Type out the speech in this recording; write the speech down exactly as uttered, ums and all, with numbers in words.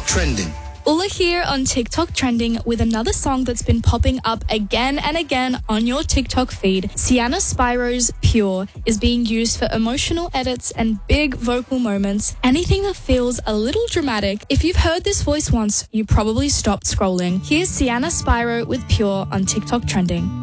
Trending. Ulla here on TikTok Trending with another song that's been popping up again and again on your TikTok feed. Sienna Spiro's Pure is being used for emotional edits and big vocal moments, anything that feels a little dramatic. If you've heard this voice once, you probably stopped scrolling. Here's Sienna Spiro with Pure on TikTok Trending.